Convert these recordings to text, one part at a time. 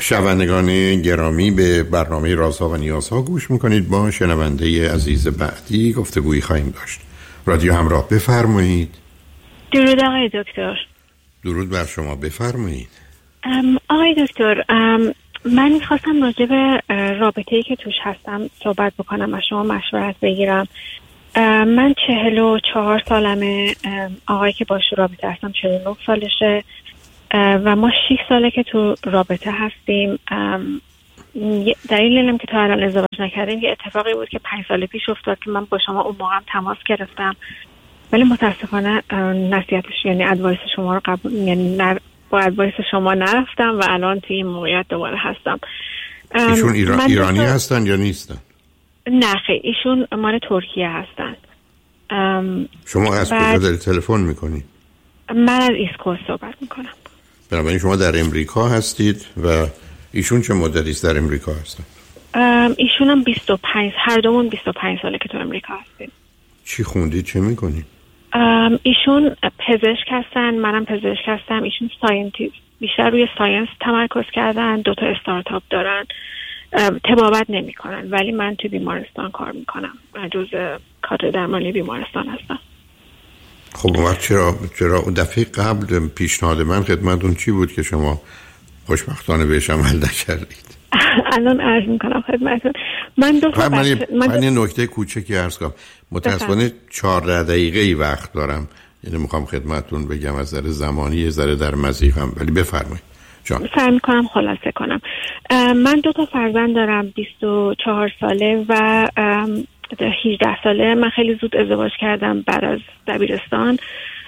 شنوندگان گرامی، به برنامه رازها و نیازها گوش میکنید. با شنونده عزیز بعدی گفتگویی خواهیم داشت. رادیو همراه، بفرمایید. درود آقای دکتر. درود بر شما، بفرمایید. آقای دکتر، من میخواستم راجع به رابطه‌ای که توش هستم صحبت بکنم و شما مشورت بگیرم. من 44 سالمه، آقایی که باش رابطه هستم 49 سالشه و ما 6 ساله که تو رابطه هستیم. دلیل اینم که تا الان ازدواج نکردیم یه اتفاقی بود که 5 سال پیش افتاد که من با شما اون موقع تماس گرفتم، ولی متاسفانه نصیحتش یعنی ادوایس شما رو قبول، یعنی با ادوایس شما نرفتم و الان توی این موقعیت دوباره هستم. ایشون ایرانی هستن یا نیستن؟ نه خیلی، ایشون مال ترکیه هستن. شما از کجا داری تلفن میکنی؟ من از ایسکوست صحبت میکنم. بنابراین شما در امریکا هستید و ایشون چه مدتی است در امریکا هستن؟ ایشون هم 25، هر دومون 25 ساله که تو امریکا هستیم. چی خوندید، چه میکنید؟ ایشون پزشک هستن، منم پزشک هستم. ایشون ساینتیست، بیشتر روی ساینس تمرکز کردن، 2 تا استارتاپ دارن، طبابت نمی کنن، ولی من تو بیمارستان کار میکنم، جزء کادر درمانی بیمارستان هستم. خب اون وقت چرا دفعه قبل پیشنهاد من خدمتون چی بود که شما خوشبختانه بهش عمل نکردید؟ الان عرض میکنم خدمتون. من یه نکته کوچکی عرض کنم. متاسفانه 14 دقیقه ای وقت دارم، یعنی میخوام خدمتون بگم از نظر زمانی یه ذره در مضیقم، ولی بفرمایید. سعی میکنم خلاصه کنم. من 2 تا فرزند دارم، 24 ساله و 18 ساله. من خیلی زود ازدواج کردم بعد از دبیرستان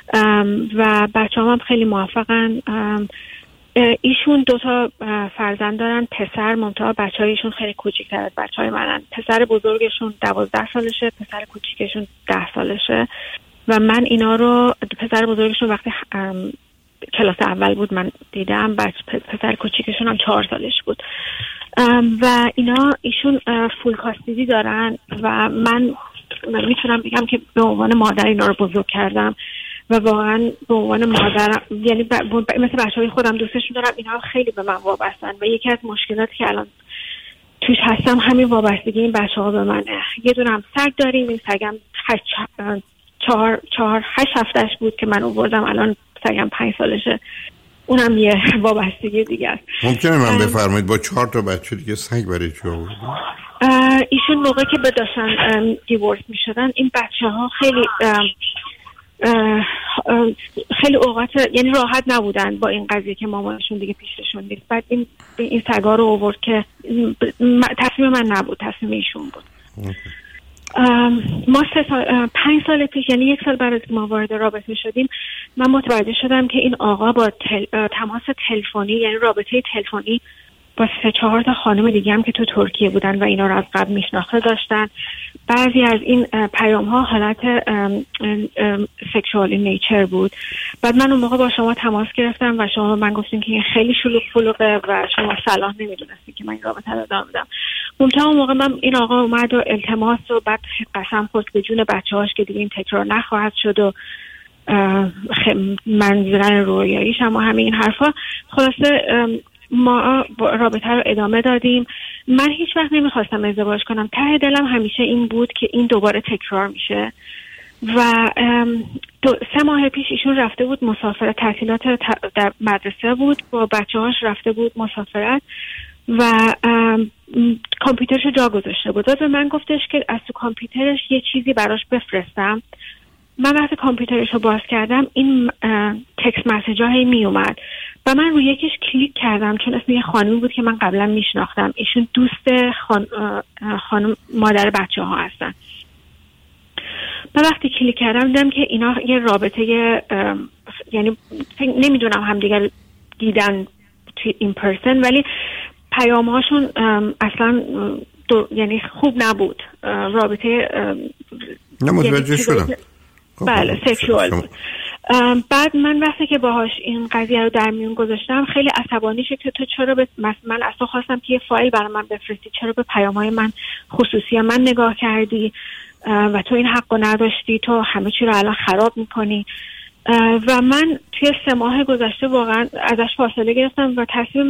و بچه‌هام هم خیلی موفقن. ایشون 2 تا فرزند دارن، پسر، منتها بچه‌هایشون خیلی کوچیک‌تر از بچه‌های منن. پسر بزرگشون 12 سالشه، پسر کوچیکشون 10 سالشه و من اینا رو، پسر بزرگشون وقتی کلاس اول بود من دیدم، پسر کوچیکشون هم 4 سالش بود و ایشون فول کاستیدی دارن و من میتونم بگم که به عنوان مادر اینا رو بزرگ کردم و واقعا به عنوان مادر، یعنی مثل بچه‌های خودم دوستشون دارم. اینا خیلی به من وابستن و یکی از مشکلاتی که الان توش هستم همین وابستگی این بچه‌ها به منه. یه دونه هم سگ داریم، این سگم 8 هفتهش بود که من آوردم، الان سگم 5 سالشه. اونم یه وابستگی دیگه است. ممکنه من بفرمایید با 4 تا بچه دیگه سگ برای چی آوردن؟ ایشون موقع که به داشتن دیورس می شدن این بچه ها خیلی اوقات یعنی راحت نبودن با این قضیه که مامانشون دیگه پیششون نیست. بعد این سگا رو آورد که تصمیم من نبود، تصمیم ایشون بود. ما 5 سال پیش، یعنی 1 سال بعد از که ما وارد رابطه شدیم، من متوجه شدم که این آقا با تماس تلفنی، یعنی رابطه تلفنی با 3-4 تا خانم دیگه هم که تو ترکیه بودن و اینا رو از قبل میشناخته داشتن. بعضی از این پیام ها حالت سکشوال نیچر بود. بعد من اون موقع با شما تماس گرفتم و شما من گفتین که این خیلی شلوغ پلوغه و شما صلاح نمیدونستین که من این رابطه رو ادامه بدم. اون موقع من این آقا اومد و التماس و بعد قسم خورد به جون بچه‌هاش که دیگه این تکرار نخواهد شد و منظورن رویاییش هم و همه این حرفا. خلاصه ما رابطه رو ادامه دادیم. من هیچ وقت نمیخواستم ازدواج کنم، ته دلم همیشه این بود که این دوباره تکرار میشه و 3 ماه پیش ایشون رفته بود مسافرت، تعطیلات در مدرسه بود، با بچه‌هاش رفته بود مسافرت و کامپیوترش جا گذاشته بود و به من گفتش که از تو کامپیوترش یه چیزی براش بفرستم. من وقتی کامپیوترش رو باز کردم این تکست مسیج ها هی می اومد و من روی یکیش کلیک کردم چون اسم یه خانمی بود که من قبلا میشناختم. ایشون دوست خانم مادر بچه ها هستن. من وقتی کلیک کردم دیدم که اینا یه رابطه یعنی نمیدونم هم دیگر دیدن توی این پرسن، ولی پیام هاشون اصلا یعنی خوب نبود. رابطه متوجه شدم. بله سکشوال بود. بعد من وقتی که باهاش این قضیه رو در میون گذاشتم خیلی عصبانی شد که تو چرا من اصلا خواستم که یه فایل برای من بفرستی، چرا به پیام‌های من خصوصی من نگاه کردی و تو این حقو نداشتی، تو همه چی رو الان خراب میکنی. و من توی 3 ماه گذشته واقعا ازش فاصله گرفتم و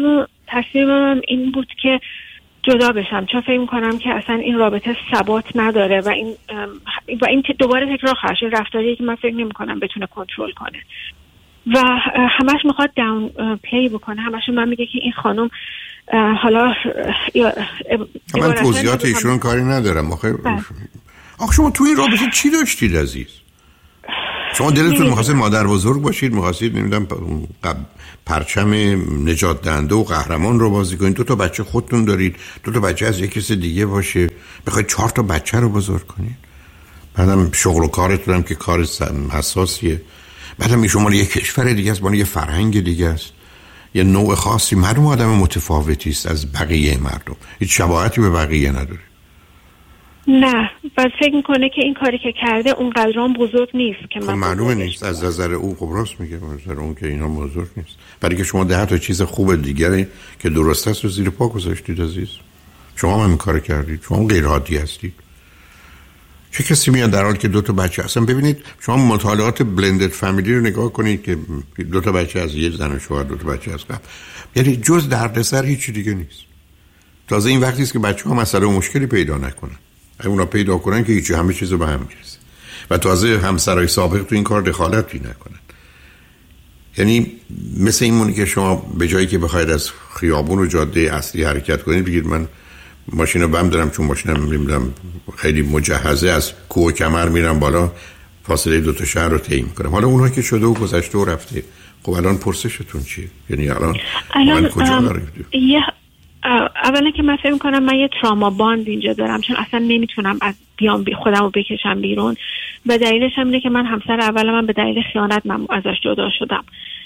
تصمیمم این بود که جدا بشم، چون فکر می‌کنم که اصلا این رابطه ثبات نداره و این دوباره تکرار خواهد شد، رفتاریه که من فکر نمی‌کنم بتونه کنترل کنه و همش میخواد داون پلی بکنه. همش من میگه که این خانم حالا من توضیحات ایشون کاری ندارم. آخه شما تو این رابطه چی داشتید عزیز؟ شما دلتون می‌خواست مادر بزرگ باشید، می‌خواستید نمیدونم پرچم نجات دهنده و قهرمان رو بازی کنید، 2 تا بچه خودتون دارید، 2 تا بچه از یک کس دیگه باشه، بخواید 4 تا بچه رو بزرگ کنید، بعدم شغل و کارتون هم که کار حساسیه، بعدم شما یه کشور دیگه است، با یه فرهنگ دیگه است، یه نوع خاصی، معلوم آدم متفاوتی است از بقیه مردم، هیچ شباهتی به بقیه نداره. نه، بعد فکر میکنه که این کاری که کرده اونقدرام بزرگ نیست که من معلومه نیست از نظر او. خب راست میگه، از نظر اون که اینا بزرگ نیست، برای که شما 10 تا چیز خوب دیگری که درست است رو زیر پا گذاشتید عزیز. شما هم این کار کردید، شما غیر عادی هستید. چه کسی میاد در حالی که 2 تا بچه اصلا ببینید، شما مطالعات بلندد فامیلی رو نگاه کنید که 2 تا بچه از یه زن و شوهر، 2 تا بچه از قبل، یعنی جز دردسر هیچ دیگه نیست. تازه این وقتی است که بچه‌ها مسئله و مشکلی پیدا نکنن، اونا پیدا کنن که هیچ، همه چیزو به هم میرسه و تازه همسرای سابق تو این کار دخالتی نکنن. یعنی مثل این مونی که شما به جایی که بخواید از خیابون و جاده اصلی حرکت کنید بگید من ماشینو بم دارم، چون ماشینم نمیدونم خیلی مجهزه، از کوه کمر میرم بالا، فاصله 2 تا شهر رو طی میکنم. حالا اونها که شده و گذشته و رفته، خب الان پرسشتون چیه؟ یعنی الان کجا دارید؟ اولا که من فکر می‌کنم من یه تراما باند اینجا دارم، چون اصلا نمیتونم از بیام خودم رو بکشم بیرون و دلیلش هم اینه که من همسر اول من به دلیل خیانت من ازش جدا شدم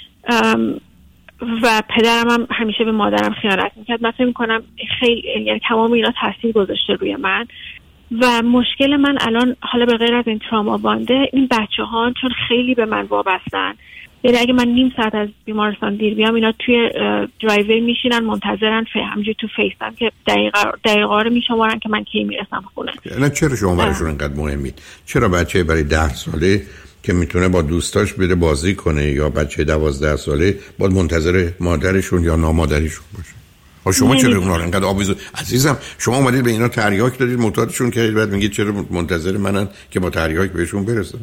و پدرم هم همیشه به مادرم خیانت میکرد. من فکر می‌کنم خیلی، یعنی تمام اینا تاثیر گذاشته روی من و مشکل من الان، حالا به غیر از این تراما بانده، این بچه‌ها چون خیلی به من وابستن، یعنی اگه من نیم ساعت از بیمارستان دیر بیام، اینا توی درایور میشینن منتظرن، همینجوری تو فیسم که دقیقا رو میشمارن که من کی میرسم خونه. نه چرا شما برایشون اینقدر مهمید؟ چرا بچه برای 10 ساله که میتونه با دوستاش بره بازی کنه یا بچه 12 ساله باید منتظر مادرشون یا نامادریشون باشه؟ شما چرا اونا رو اینقدر آویزون؟ عزیزم شما اومدید به اینا تریاک دادید، معتادشون کردید، بعد میگید چرا منتظر منن که با تریاک بهشون برسن؟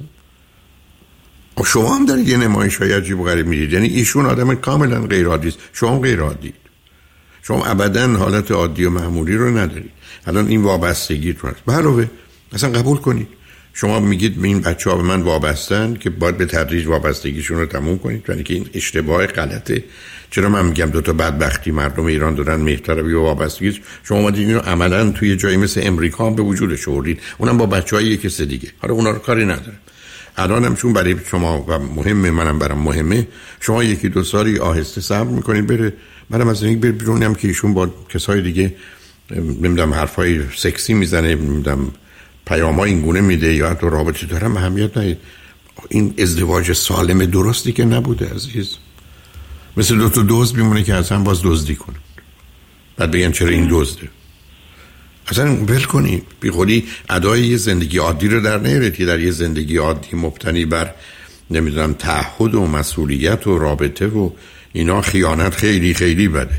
شما هم دارید یه نمایش‌های عجیب و غریب میدید. یعنی ایشون آدم کاملا غیر عادی است، شما غیر عادید. شما ابداً حالت عادی و معمولی رو ندارید. الان این وابستگیتون است. به علاوه اصلا قبول کنید شما میگید این بچه‌ها به من وابستن که باید به تدریج وابستگیشون رو تموم کنید، یعنی که این اشتباه غلطه. چرا من میگم 2 تا بدبختی مردم ایران دارن، مهرطلبی و وابستگی؟ شما اومدید اینو عملاً توی جایی مثل امریکا به وجودش آوردید، اونم با بچه‌های یک کس دیگه. حالا اونا رو کاری نداره. الانم چون برای شما و مهمه، منم برام مهمه، شما 1-2 سالی آهسته صبر میکنید بره. منم از این بیرونم که ایشون با کسای دیگه نمیدونم حرفای سکسی میزنه، نمیدونم پیام‌های این گونه میده یا حتی رابطه دارم، اهمیت نداره. این ازدواج سالم درستی که نبوده عزیز. مثل 2 تا دزد میمونه که اصلا باز دزدی کنه، بعد بگن چرا این دزده. اصلا ول کنید، بی خودی ادای یه زندگی عادی رو در نیارید که در یه زندگی عادی مبتنی بر نمیدونم تعهد و مسئولیت و رابطه و اینا خیانت خیلی خیلی بده.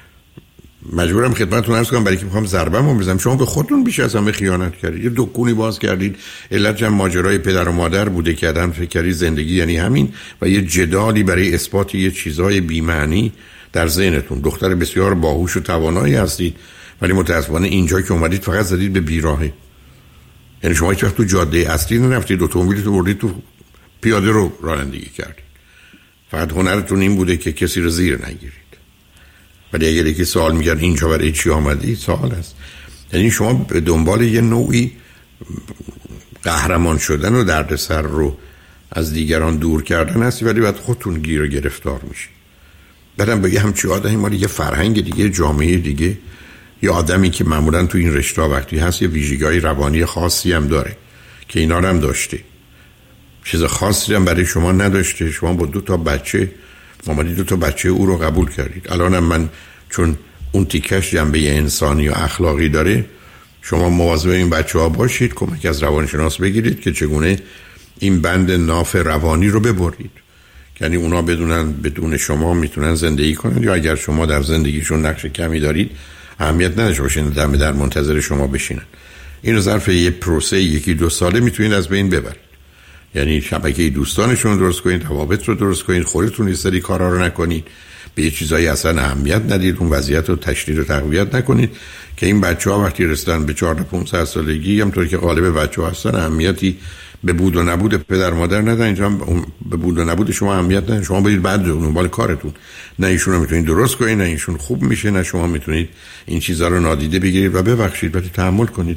مجبورم خدمتتون عرض کنم برای که میخوام ضربه‌مو بزنم، شما به خودتون بیش از همه خیانت کردید. یه دکونی باز کردید، علت ماجرای پدر و مادر بوده که آدم فکر کردید زندگی یعنی همین و یه جدالی برای اثبات یه چیزای بی‌معنی در ذهنتون. دختر بسیار باهوش و توانایی هستید ولی متاسفانه اینجا که اومدید فقط زدید به بیراهه. یعنی شما هیچ وقت تو جاده اصلی نرفتید، اتومبیلتون بردید تو پیاده رو رانندگی کردید. فقط هنرتون این بوده که کسی رو زیر نگیرید. ولی اگر یکی سوال میگن اینجا برای چی آمدید، سوال است. یعنی شما به دنبال یه نوعی قهرمان شدن و دردسر رو از دیگران دور کردن هستی، ولی بعد خودتون گیر و گرفتار میشید. بعدم بگه همچی آدمی مالی یه فرهنگ دیگه، جامعه دیگه، یه آدمی که معمولا تو این رشته وقتی هست یه ویژگی‌های روانی خاصی هم داره که اینا رو هم داشته، چیز خاصی هم برای شما نداشته. شما با 2 تا بچه اومدید 2 تا بچه او رو قبول کردید. الانم من چون اون تیکش جنبه انسانی و اخلاقی داره، شما مواظب این بچه‌ها باشید، کمک از روانشناس بگیرید که چگونه این بند ناف روانی رو ببرید یعنی اونا بدون شما میتونن زندگی کنن، یا اگر شما در زندگیشون نقش کمی دارید اهمیت نداشته باشین دم در منتظر شما بشینن. این ظرف یه پروسه 1-2 ساله میتونید از بین ببرید. یعنی شبکه دوستانشون درست کنید، روابط رو درست کنید، خودتون این سری کارا رو نکنید، به یه چیزایی اصلا اهمیت ندید، اون وضعیت رو تشدید و تقویت نکنید که این بچه‌ها وقتی رسیدن به 14-15 سالگی همونطور که غالب بچه‌ها هستن اهمیتی به بود و نبود پدر مادر ندن. اینجا به بود و نبود شما اهمیت ندن، شما برید بعد دنبال کارتون. نه ایشون رو میتونید درست کنید، نه ایشون خوب میشه، نه شما میتونید این چیزا رو نادیده بگیرید و ببخشید ولی تحمل کنید.